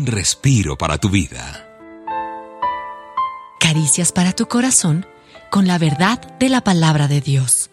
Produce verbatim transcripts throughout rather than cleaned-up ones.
un respiro para tu vida. Caricias para tu corazón con la verdad de la palabra de Dios.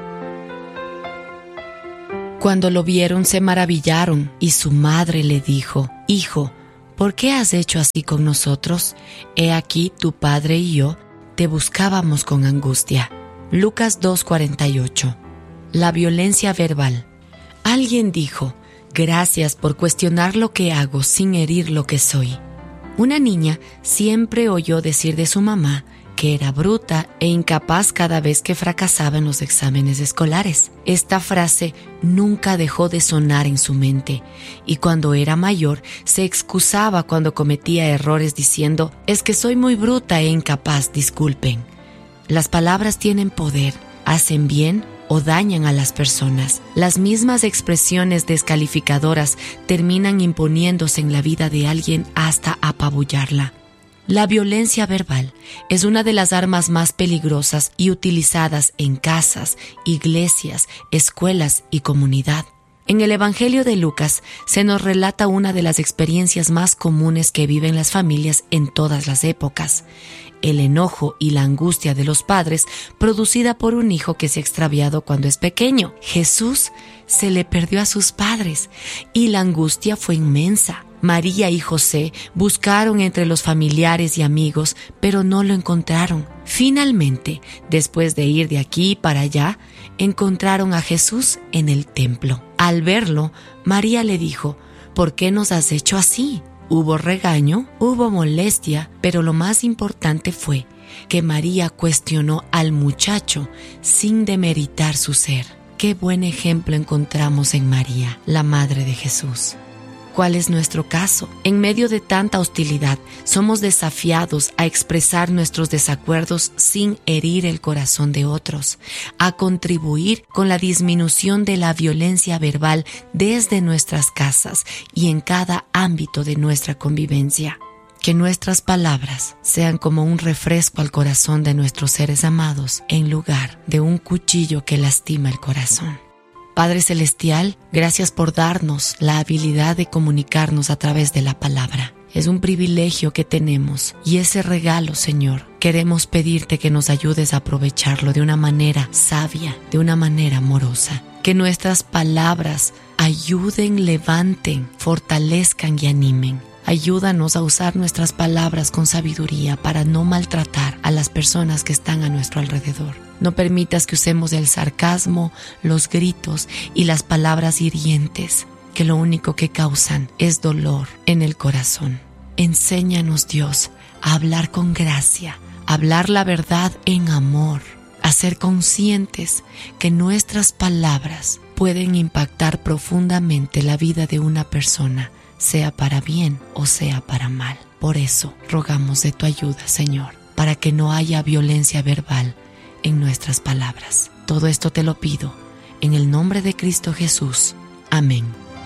Cuando lo vieron se maravillaron y su madre le dijo: Hijo, ¿por qué has hecho así con nosotros? He aquí tu padre y yo te buscábamos con angustia. Lucas dos cuarenta y ocho. La violencia verbal. Alguien dijo: gracias por cuestionar lo que hago sin herir lo que soy. Una niña siempre oyó decir de su mamá que era bruta e incapaz cada vez que fracasaba en los exámenes escolares. Esta frase nunca dejó de sonar en su mente, y cuando era mayor se excusaba cuando cometía errores diciendo: es que soy muy bruta e incapaz, disculpen. Las palabras tienen poder, hacen bien o dañan a las personas. Las mismas expresiones descalificadoras terminan imponiéndose en la vida de alguien hasta apabullarla. La violencia verbal es una de las armas más peligrosas y utilizadas en casas, iglesias, escuelas y comunidad. En el Evangelio de Lucas se nos relata una de las experiencias más comunes que viven las familias en todas las épocas: el enojo y la angustia de los padres producida por un hijo que se ha extraviado cuando es pequeño. Jesús se le perdió a sus padres y la angustia fue inmensa. María y José buscaron entre los familiares y amigos, pero no lo encontraron. Finalmente, después de ir de aquí para allá, encontraron a Jesús en el templo. Al verlo, María le dijo: ¿por qué nos has hecho así? Hubo regaño, hubo molestia, pero lo más importante fue que María cuestionó al muchacho sin demeritar su ser. Qué buen ejemplo encontramos en María, la madre de Jesús. ¿Cuál es nuestro caso? En medio de tanta hostilidad, somos desafiados a expresar nuestros desacuerdos sin herir el corazón de otros, a contribuir con la disminución de la violencia verbal desde nuestras casas y en cada ámbito de nuestra convivencia. Que nuestras palabras sean como un refresco al corazón de nuestros seres amados, en lugar de un cuchillo que lastima el corazón. Padre Celestial, gracias por darnos la habilidad de comunicarnos a través de la palabra. Es un privilegio que tenemos y ese regalo, Señor, queremos pedirte que nos ayudes a aprovecharlo de una manera sabia, de una manera amorosa. Que nuestras palabras ayuden, levanten, fortalezcan y animen. Ayúdanos a usar nuestras palabras con sabiduría para no maltratar a las personas que están a nuestro alrededor. No permitas que usemos el sarcasmo, los gritos y las palabras hirientes, que lo único que causan es dolor en el corazón. Enséñanos, Dios, a hablar con gracia, a hablar la verdad en amor, a ser conscientes que nuestras palabras pueden impactar profundamente la vida de una persona, sea para bien o sea para mal. Por eso rogamos de tu ayuda, Señor, para que no haya violencia verbal en nuestras palabras. Todo esto te lo pido en el nombre de Cristo Jesús. Amén.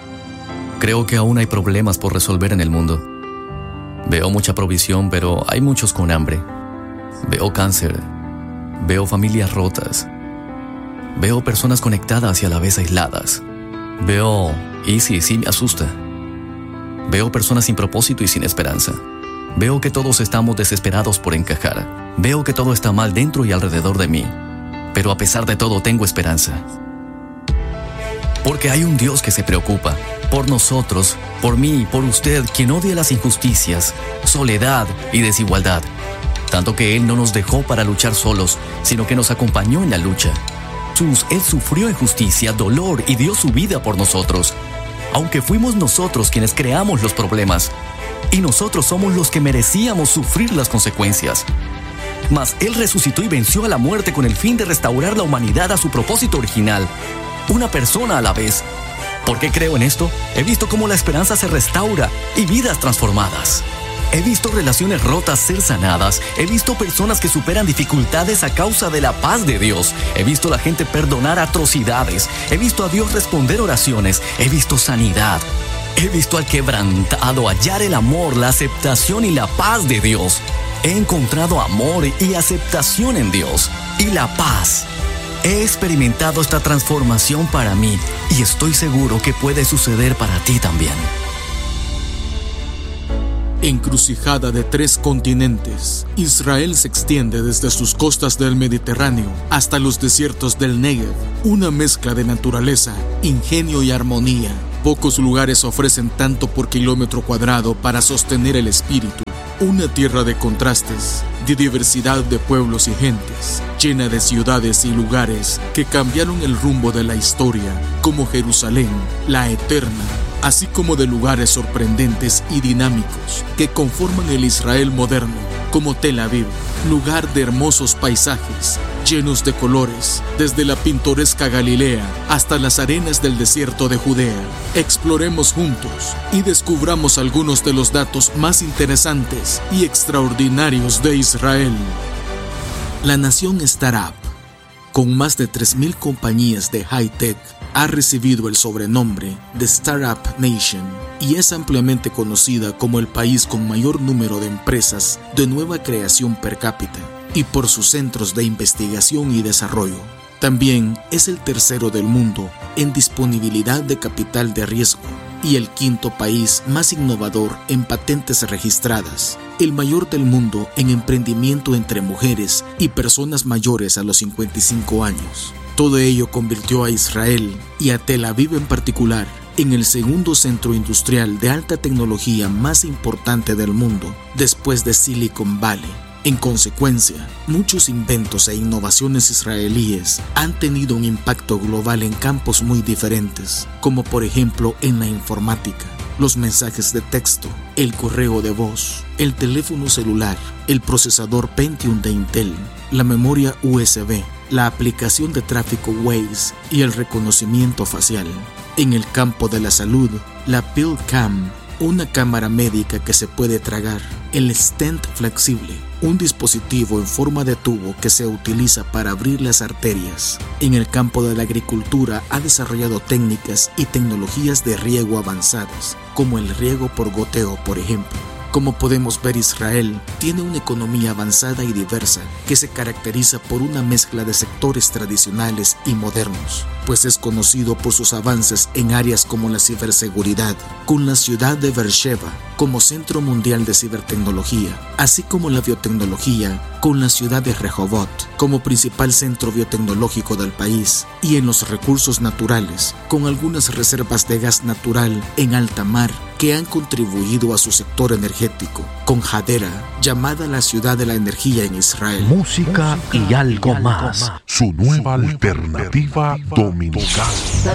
Creo que aún hay problemas por resolver en el mundo. Veo mucha provisión, pero hay muchos con hambre. Veo cáncer. Veo familias rotas. Veo personas conectadas y a la vez aisladas. Veo, y sí, sí me asusta. Veo personas sin propósito y sin esperanza. Veo que todos estamos desesperados por encajar. Veo que todo está mal dentro y alrededor de mí. Pero a pesar de todo tengo esperanza. Porque hay un Dios que se preocupa por nosotros, por mí, por usted, quien odia las injusticias, soledad y desigualdad. Tanto que Él no nos dejó para luchar solos, sino que nos acompañó en la lucha. Jesús, Él sufrió injusticia, dolor y dio su vida por nosotros. Aunque fuimos nosotros quienes creamos los problemas, y nosotros somos los que merecíamos sufrir las consecuencias. Mas Él resucitó y venció a la muerte con el fin de restaurar la humanidad a su propósito original, una persona a la vez. ¿Por qué creo en esto? He visto cómo la esperanza se restaura y vidas transformadas. He visto relaciones rotas ser sanadas. He visto personas que superan dificultades a causa de la paz de Dios. He visto a la gente perdonar atrocidades. He visto a Dios responder oraciones. He visto sanidad. He visto al quebrantado hallar el amor, la aceptación y la paz de Dios. He encontrado amor y aceptación en Dios y la paz. He experimentado esta transformación para mí y estoy seguro que puede suceder para ti también. Encrucijada de tres continentes, Israel se extiende desde sus costas del Mediterráneo hasta los desiertos del Negev, una mezcla de naturaleza, ingenio y armonía. Pocos lugares ofrecen tanto por kilómetro cuadrado para sostener el espíritu. Una tierra de contrastes, de diversidad de pueblos y gentes, llena de ciudades y lugares que cambiaron el rumbo de la historia, como Jerusalén, la eterna, así como de lugares sorprendentes y dinámicos que conforman el Israel moderno, como Tel Aviv, lugar de hermosos paisajes, llenos de colores, desde la pintoresca Galilea hasta las arenas del desierto de Judea. Exploremos juntos y descubramos algunos de los datos más interesantes y extraordinarios de Israel. La nación Startup, con más de tres mil compañías de high-tech, ha recibido el sobrenombre de Startup Nation y es ampliamente conocida como el país con mayor número de empresas de nueva creación per cápita y por sus centros de investigación y desarrollo. También es el tercero del mundo en disponibilidad de capital de riesgo y el quinto país más innovador en patentes registradas, el mayor del mundo en emprendimiento entre mujeres y personas mayores a los cincuenta y cinco años. Todo ello convirtió a Israel y a Tel Aviv en particular en el segundo centro industrial de alta tecnología más importante del mundo después de Silicon Valley. En consecuencia, muchos inventos e innovaciones israelíes han tenido un impacto global en campos muy diferentes, como por ejemplo en la informática, los mensajes de texto, el correo de voz, el teléfono celular, el procesador Pentium de Intel, la memoria U S B, la aplicación de tráfico Waze y el reconocimiento facial. En el campo de la salud, la PillCam, una cámara médica que se puede tragar, el stent flexible, un dispositivo en forma de tubo que se utiliza para abrir las arterias. En el campo de la agricultura ha desarrollado técnicas y tecnologías de riego avanzadas, como el riego por goteo, por ejemplo. Como podemos ver, Israel tiene una economía avanzada y diversa que se caracteriza por una mezcla de sectores tradicionales y modernos, pues es conocido por sus avances en áreas como la ciberseguridad, con la ciudad de Beersheba como centro mundial de cibertecnología, así como la biotecnología con la ciudad de Rehovot como principal centro biotecnológico del país, y en los recursos naturales, con algunas reservas de gas natural en alta mar que han contribuido a su sector energético, con Hadera, llamada la ciudad de la energía en Israel. Música y algo más. Su nueva alternativa dominical.